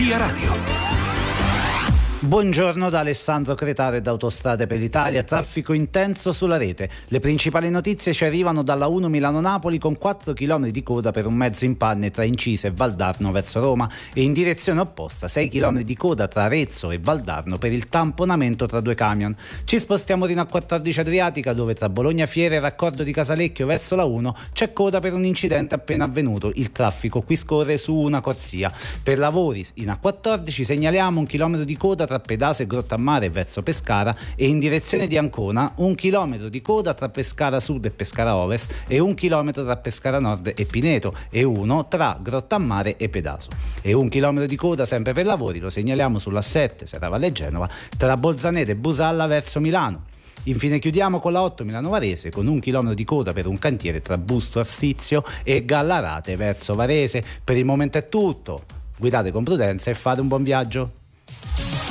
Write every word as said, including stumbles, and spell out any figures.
Via Radio. Buongiorno da Alessandro Cretaro e da Autostrade per l'Italia. Traffico intenso sulla rete. Le principali notizie ci arrivano dalla uno Milano-Napoli con quattro chilometri di coda per un mezzo in panne tra Incisa e Valdarno verso Roma e in direzione opposta sei chilometri di coda tra Arezzo e Valdarno per il tamponamento tra due camion. Ci spostiamo fino a quattordici Adriatica, dove tra Bologna Fiere e Raccordo di Casalecchio verso la uno c'è coda per un incidente appena avvenuto. Il traffico qui scorre su una corsia. Per lavori in A quattordici segnaliamo un chilometro di coda tra Pedaso e Grottammare verso Pescara e in direzione di Ancona un chilometro di coda tra Pescara Sud e Pescara Ovest e un chilometro tra Pescara Nord e Pineto e uno tra Grottammare e Pedaso. E un chilometro di coda sempre per lavori lo segnaliamo sulla sette Serravalle Genova tra Bolzaneto e Busalla verso Milano. Infine chiudiamo con la otto Milano Varese con un chilometro di coda per un cantiere tra Busto Arsizio e Gallarate verso Varese. Per il momento è tutto. Guidate con prudenza e fate un buon viaggio.